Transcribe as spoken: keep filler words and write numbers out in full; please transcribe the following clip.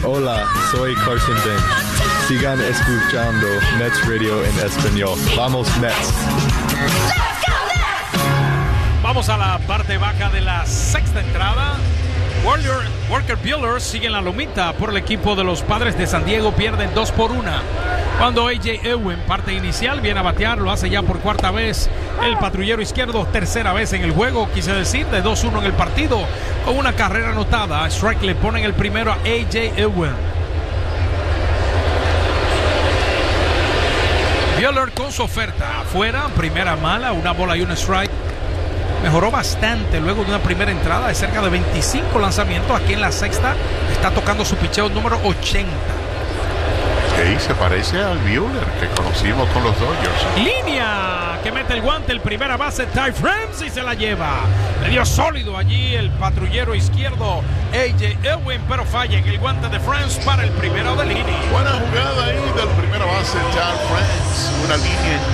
Hola, soy Carson Benz. Sigan escuchando Mets Radio en español. Vamos, Mets. Vamos a la parte baja de la sexta entrada. Warrior, Walker Buehler sigue en la lomita por el equipo de los Padres de San Diego. Pierden dos por una. Cuando A J Ewen, parte inicial, viene a batear, lo hace ya por cuarta vez. El patrullero izquierdo, tercera vez en el juego, quise decir, de dos uno en el partido, con una carrera anotada. Strike le ponen el primero a A J Ewen. Buehler con su oferta afuera, primera mala, una bola y un strike. Mejoró bastante luego de una primera entrada de cerca de veinticinco lanzamientos. Aquí en la sexta está tocando su picheo número ochenta. Sí, se parece al Buehler que conocimos con los Dodgers. Línea que mete el guante, el primera base, Ty France, y se la lleva. Le dio sólido allí el patrullero izquierdo A J Ewen, pero falla en el guante de France para el primero de línea. Buena jugada ahí del primera base, Ty France. Una línea